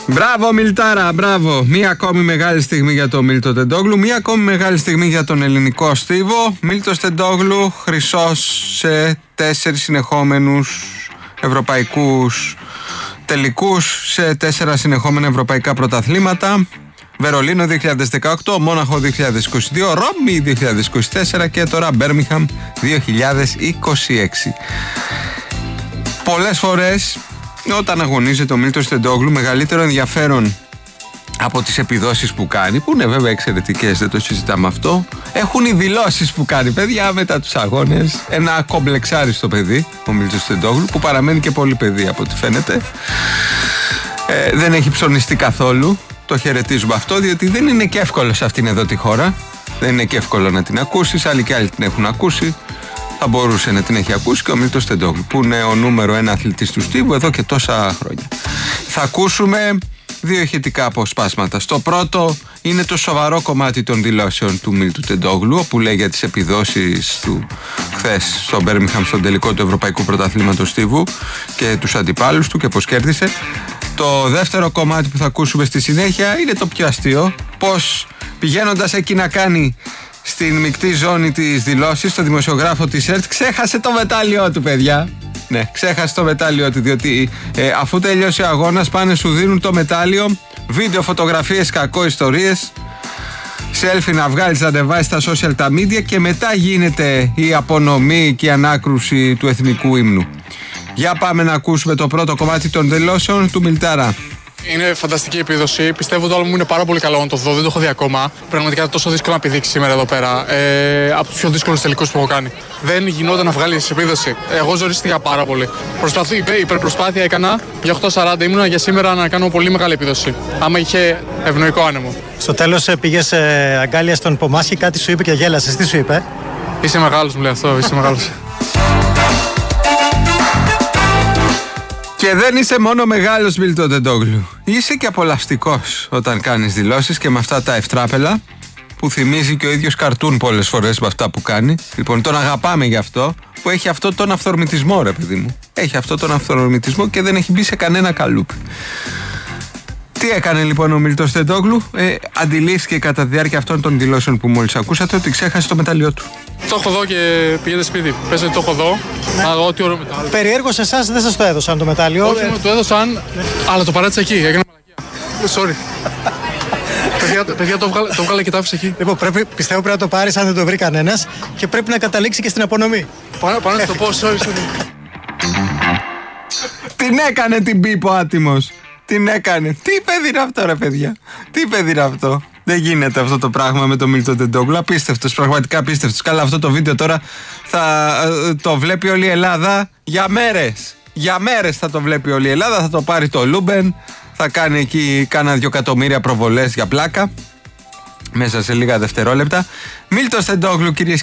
Μπράβο Μιλτάρα, μπράβο. Μία ακόμη μεγάλη στιγμή για τον Μίλτο Τεντόγλου. Μία ακόμη μεγάλη στιγμή για τον ελληνικό στίβο. Μίλτος Τεντόγλου, χρυσός σε 4 συνεχόμενους ευρωπαϊκούς τελικούς, σε 4 συνεχόμενα ευρωπαϊκά πρωταθλήματα. Βερολίνο 2018, Μόναχο 2022, Ρώμη 2024 και τώρα Μπέρμιγχαμ 2026. Πολλές φορές όταν αγωνίζεται ο Μίλτος Τεντόγλου, μεγαλύτερο ενδιαφέρον από τις επιδόσεις που κάνει, που είναι βέβαια εξαιρετικές, δεν το συζητάμε αυτό, έχουν οι δηλώσεις που κάνει, παιδιά, μετά τους αγώνες. Ένα κομπλεξάριστο παιδί ο Μίλτος Τεντόγλου, που παραμένει και πολύ παιδί από ό,τι φαίνεται. Δεν έχει ψωνιστεί καθόλου. Το χαιρετίζουμε αυτό, διότι δεν είναι και εύκολο σε αυτήν εδώ τη χώρα. Δεν είναι και εύκολο να την ακούσεις. Άλλοι και άλλοι την έχουν ακούσει. Θα μπορούσε να την έχει ακούσει και ο Μίλτος Τεντόγλου, που είναι ο νούμερο 1 αθλητής του στίβου εδώ και τόσα χρόνια. Θα ακούσουμε 2 ηχητικά αποσπάσματα. Στο πρώτο είναι το σοβαρό κομμάτι των δηλώσεων του Μίλτου Τεντόγλου, όπου λέει για τις επιδόσεις του χθες στο Μπέρμιγχαμ, στον τελικό του Ευρωπαϊκού Πρωταθλήματος Στίβου, και τους αντιπάλους του και πώς κέρδισε. Το δεύτερο κομμάτι που θα ακούσουμε στη συνέχεια είναι το πιο αστείο, πως πηγαίνοντας εκεί να κάνει στην μεικτή ζώνη της δηλώσης, στο δημοσιογράφο της ΕΡΤ, ξέχασε το μετάλλιό του, παιδιά. Ναι, ξέχασε το μετάλλιό του, διότι αφού τελειώσει ο αγώνας πάνε, σου δίνουν το μετάλλιο, βίντεο, φωτογραφίες, κακό ιστορίες, selfie να βγάλεις, να ανεβάσεις στα social τα media, και μετά γίνεται η απονομή και η ανάκρουση του εθνικού ύμνου. Για πάμε να ακούσουμε το πρώτο κομμάτι των δηλώσεων του Μιλτάρα. Είναι φανταστική επίδοση. Πιστεύω το άλμπουμ μου είναι πάρα πολύ καλό να το δω. Δεν το έχω δει ακόμα. Πραγματικά τόσο δύσκολο να πηδήξει σήμερα εδώ πέρα. Από τους πιο δύσκολους τελικούς που έχω κάνει. Δεν γινόταν να βγάλει επίδοση. Εγώ ζορίστηκα πάρα πολύ. Υπερπροσπάθεια έκανα. Για 8.40 ήμουνα για σήμερα να κάνω πολύ μεγάλη επίδοση. Άμα είχε ευνοϊκό άνεμο. Στο τέλος πήγες αγκάλια στον Πομάσχη, κάτι σου είπε και γέλασες. Τι σου είπε? Είσαι μεγάλος, μου λέει αυτό. Είσαι μεγάλος. Και δεν είσαι μόνο μεγάλος, Μίλτο Τεντόγλου. Είσαι και απολαυστικός όταν κάνεις δηλώσεις, και με αυτά τα ευτράπελα που θυμίζει και ο ίδιος καρτούν πολλές φορές με αυτά που κάνει. Λοιπόν, τον αγαπάμε γι' αυτό, που έχει αυτό τον αυθορμητισμό, ρε παιδί μου. Έχει αυτό τον αυθορμητισμό και δεν έχει μπει σε κανένα καλούπι. Τι έκανε λοιπόν ο Μίλτος Τεντόγλου? Αντιλήφθηκε κατά τη διάρκεια αυτών των δηλώσεων που μόλις ακούσατε ότι ξέχασε το μετάλλιό του. Το έχω δω και πήγαινε σπίτι. Πες ότι το έχω δω. Ναι. Ό,τι ωραίο μετάλλιο. Περιέργως εσάς δεν σας το έδωσαν το μετάλλιο. Όχι, μου το έδωσαν, αλλά το παράτησα εκεί. Έκανα μαλακία. Sorry. Παιδιά, το βγάλε και το άφησε εκεί. Λοιπόν, πιστεύω πρέπει να το πάρεις αν δεν το βρει κανένας, και πρέπει να καταλήξει και στην απονομή. Πάνω να το πω, sorry. Την έκανε την πίπο άτιμος. Την έκανε. Τι παιδί είναι αυτό, ρε παιδιά? Τι παιδί είναι αυτό? Δεν γίνεται αυτό το πράγμα με τον Μίλτο Τεντόγλου. Απίστευτος, πραγματικά απίστευτος. Καλά, αυτό το βίντεο τώρα θα το βλέπει όλη η Ελλάδα για μέρες. Για μέρες θα το βλέπει όλη η Ελλάδα. Θα το πάρει το Λούμπεν. Θα κάνει εκεί κάνα 2 εκατομμύρια προβολές για πλάκα μέσα σε λίγα δευτερόλεπτα. Μίλτος Τεντόγλου, κυρίες